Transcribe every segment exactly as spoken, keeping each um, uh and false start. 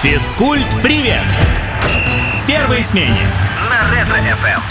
Физкульт-привет! В первой смене на Ретро-эф эм.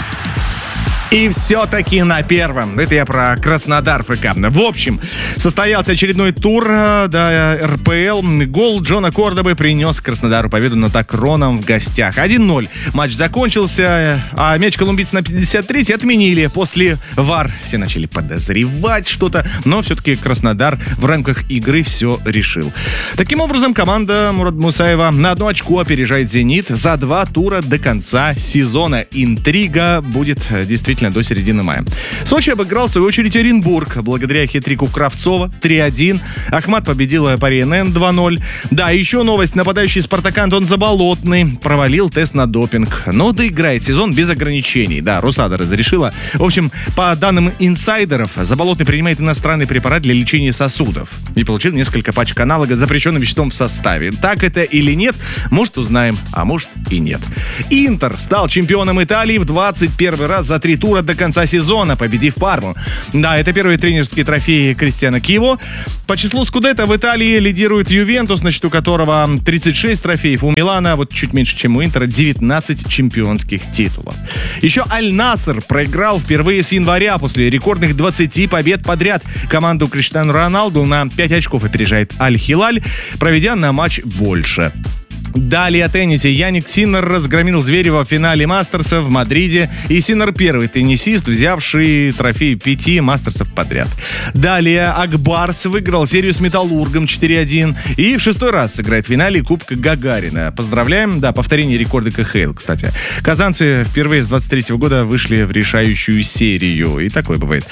И все-таки на первом. Это я про Краснодар ФК. В общем, состоялся очередной тур до эр пэ эл. Гол Джона Кордобы принес Краснодару победу над Акроном в гостях. один ноль. Матч закончился, а мяч колумбийцы на пятьдесят третьей отменили. После ВАР все начали подозревать что-то, но все-таки Краснодар в рамках игры все решил. Таким образом, команда Мурада Мусаева на одно очко опережает «Зенит» за два тура до конца сезона. Интрига будет действительно до середины мая. Сочи обыграл, в свою очередь, Оренбург благодаря хит-трику Кравцова три один. Ахмат победила Пари эн эн два ноль. Да, еще новость. Нападающий Спартака Антон Заболотный провалил тест на допинг, но доиграет сезон без ограничений. Да, Русада разрешила. В общем, по данным инсайдеров, Заболотный принимает иностранный препарат для лечения сосудов и получил несколько пачек аналога с запрещенным веществом в составе. Так это или нет, может, узнаем, а может и нет. Интер стал чемпионом Италии в двадцать первый раз за три тура до конца сезона, победив Парму. Да, это первый тренерский трофей Кристиано Киево. По числу скудетто в Италии лидирует Ювентус, на счету которого тридцать шесть трофеев. У Милана, вот чуть меньше, чем у Интера, девятнадцать чемпионских титулов. Еще Аль-Наср проиграл впервые с января после рекордных двадцати побед подряд. Команду Криштиану Роналду на пять очков опережает Аль-Хилаль, проведя на матч больше. Далее о теннисе. Яник Синнер разгромил Зверева в финале Мастерса в Мадриде. И Синнер первый теннисист, взявший трофей пяти Мастерсов подряд. Далее Акбарс выиграл серию с Металлургом четыре один. И в шестой раз сыграет в финале Кубка Гагарина. Поздравляем. Да, повторение рекорда ка ха эл, кстати. Казанцы впервые с двадцать третьего года вышли в решающую серию. И такое бывает.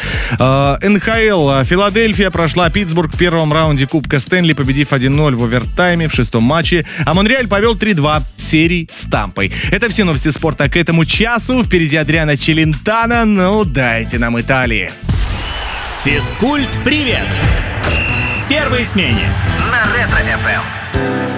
эн ха эл. Филадельфия прошла Питтсбург в первом раунде Кубка Стэнли, победив один ноль в овертайме в шестом матче. А Монреаль повел три два в серии с Тампой. Это все новости спорта к этому часу. Впереди Адриано Челентано. Ну, дайте нам Италии. Физкульт-привет! В первой смене на Ретро-эф эм.